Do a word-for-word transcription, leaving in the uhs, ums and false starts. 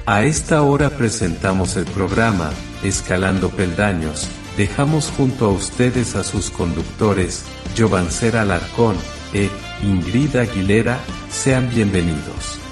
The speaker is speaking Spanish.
A esta hora presentamos el programa, Escalando Peldaños. Dejamos junto a ustedes a sus conductores, Giovancer Alarcón e Ingrid Aguilera. Sean bienvenidos.